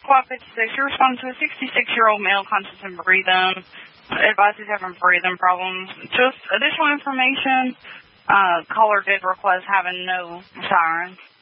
Squad 56, you're responding to a 66-year-old male conscious and breathing. Advises having breathing problems. Just additional information. Caller did request having no sirens.